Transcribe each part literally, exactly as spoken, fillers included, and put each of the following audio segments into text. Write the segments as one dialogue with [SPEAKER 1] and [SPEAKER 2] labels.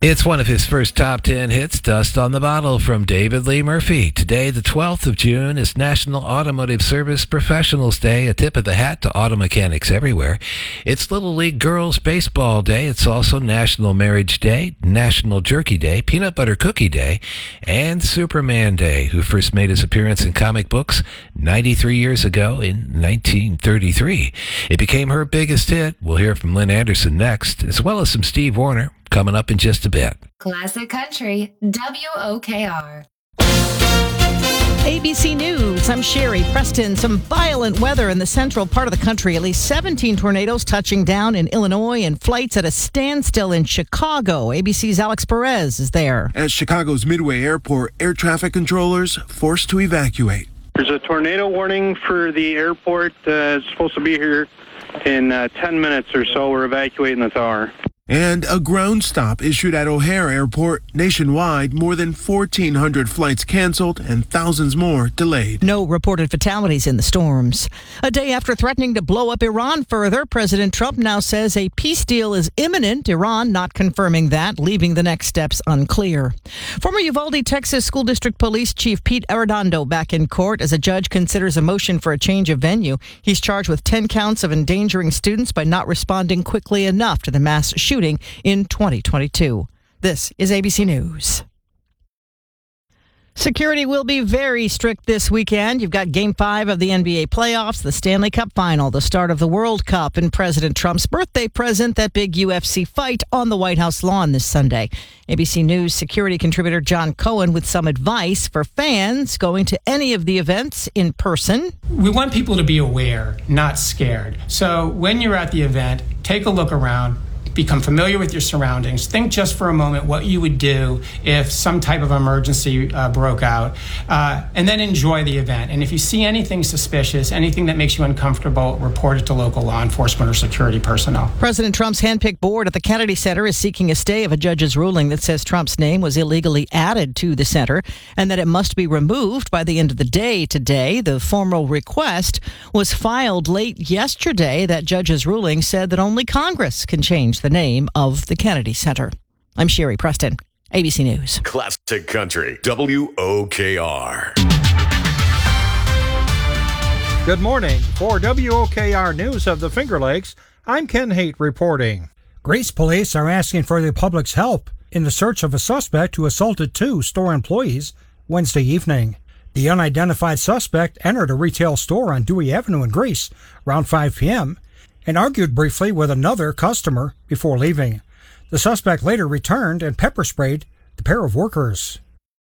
[SPEAKER 1] It's one of his first top ten hits, Dust on the Bottle, from David Lee Murphy. Today, the twelfth of June, is National Automotive Service Professionals Day, a tip of the hat to auto mechanics everywhere. It's Little League Girls Baseball Day. It's also National Marriage Day, National Jerky Day, Peanut Butter Cookie Day, and Superman Day, who first made his appearance in comic books ninety-three years ago in nineteen thirty-three. It became her biggest hit. We'll hear from Lynn Anderson next, as well as some Steve Warner, coming up in just a bit.
[SPEAKER 2] Classic Country, W O K R.
[SPEAKER 3] A B C News, I'm Sherry Preston. Some violent weather in the central part of the country. At least seventeen tornadoes touching down in Illinois and flights at a standstill in Chicago. A B C's Alex Perez is there.
[SPEAKER 4] At Chicago's Midway Airport, air traffic controllers forced to evacuate.
[SPEAKER 5] There's a tornado warning for the airport. Uh, it's supposed to be here in uh, ten minutes or so. We're evacuating the tower.
[SPEAKER 4] And a ground stop issued at O'Hare Airport. Nationwide, more than fourteen hundred flights canceled and thousands more delayed.
[SPEAKER 3] No reported fatalities in the storms. A day after threatening to blow up Iran further, President Trump now says a peace deal is imminent. Iran not confirming that, leaving the next steps unclear. Former Uvalde, Texas School District Police Chief Pete Arredondo back in court as a judge considers a motion for a change of venue. He's charged with ten counts of endangering students by not responding quickly enough to the mass shooting in twenty twenty-two. This is A B C News. Security will be very strict this weekend. You've got Game five of the N B A playoffs, the Stanley Cup final, the start of the World Cup, and President Trump's birthday present, that big U F C fight on the White House lawn this Sunday. A B C News security contributor John Cohen with some advice for fans going to any of the events in person.
[SPEAKER 6] We want people to be aware, not scared. So when you're at the event, take a look around. Become familiar with your surroundings. Think just for a moment what you would do if some type of emergency uh, broke out, uh, and then enjoy the event. And if you see anything suspicious, anything that makes you uncomfortable, report it to local law enforcement or security personnel.
[SPEAKER 3] President Trump's handpicked board at the Kennedy Center is seeking a stay of a judge's ruling that says Trump's name was illegally added to the center and that it must be removed by the end of the day today. The formal request was filed late yesterday. That judge's ruling said that only Congress can change the the name of the Kennedy Center. I'm Sherry Preston, A B C News.
[SPEAKER 7] Classic Country, W O K R.
[SPEAKER 8] Good morning. For W O K R News of the Finger Lakes, I'm Ken Haight reporting.
[SPEAKER 9] Greece police are asking for the public's help in the search of a suspect who assaulted two store employees Wednesday evening. The unidentified suspect entered a retail store on Dewey Avenue in Greece around five p.m. and argued briefly with another customer before leaving. The suspect later returned and pepper sprayed the pair of workers.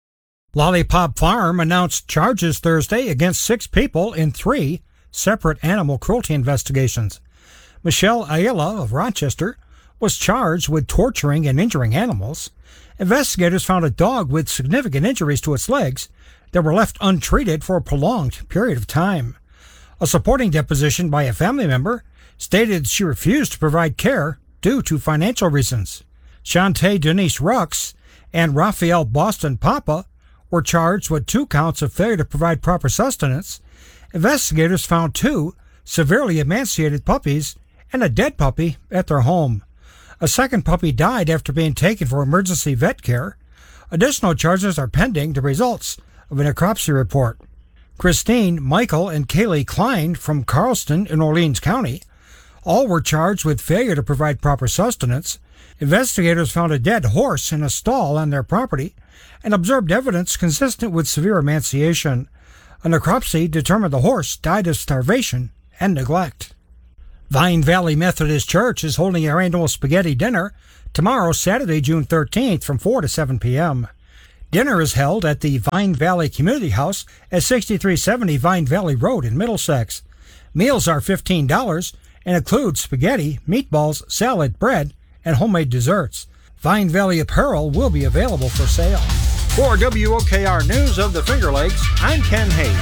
[SPEAKER 9] Lollipop Farm announced charges Thursday against six people in three separate animal cruelty investigations. Michelle Ayala of Rochester was charged with torturing and injuring animals. Investigators found a dog with significant injuries to its legs that were left untreated for a prolonged period of time. A supporting deposition by a family member stated she refused to provide care due to financial reasons. Shantae Denise Rux and Raphael Boston Papa were charged with two counts of failure to provide proper sustenance. Investigators found two severely emaciated puppies and a dead puppy at their home. A second puppy died after being taken for emergency vet care. Additional charges are pending the results of a necropsy report. Christine, Michael, and Kaylee Klein from Carlston in Orleans County all were charged with failure to provide proper sustenance. Investigators found a dead horse in a stall on their property and observed evidence consistent with severe emaciation. A necropsy determined the horse died of starvation and neglect. Vine Valley Methodist Church is holding their annual spaghetti dinner tomorrow, Saturday, June thirteenth, from four to seven p.m. Dinner is held at the Vine Valley Community House at sixty-three seventy Vine Valley Road in Middlesex. Meals are fifteen dollars and include spaghetti, meatballs, salad, bread, and homemade desserts. Vine Valley apparel will be available for sale.
[SPEAKER 8] For W O K R News of the Finger Lakes, I'm Ken Haight.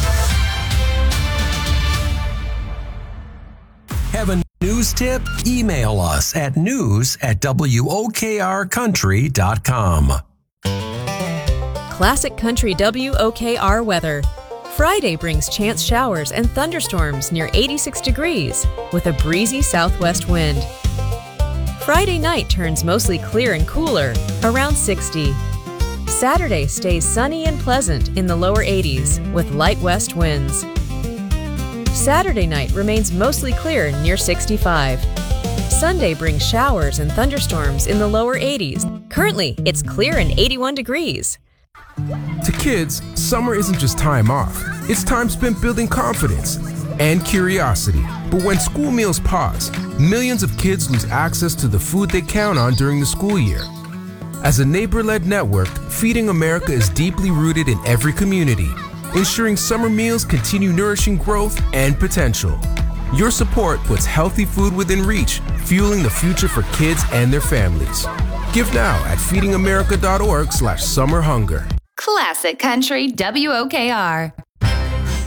[SPEAKER 10] Have a news tip? Email us at news at W O K R country dot com.
[SPEAKER 11] Classic Country W O K R weather. Friday brings chance showers and thunderstorms near eighty-six degrees with a breezy southwest wind. Friday night turns mostly clear and cooler, around sixty. Saturday stays sunny and pleasant in the lower eighties with light west winds. Saturday night remains mostly clear near sixty-five. Sunday brings showers and thunderstorms in the lower eighties. Currently, it's clear and eighty-one degrees.
[SPEAKER 12] To kids, summer isn't just time off. It's time spent building confidence and curiosity. But when school meals pause, millions of kids lose access to the food they count on during the school year. As a neighbor-led network, Feeding America is deeply rooted in every community, ensuring summer meals continue nourishing growth and potential. Your support puts healthy food within reach, fueling the future for kids and their families. Give now at feeding america dot org slash summer hunger.
[SPEAKER 2] Classic Country W O K R.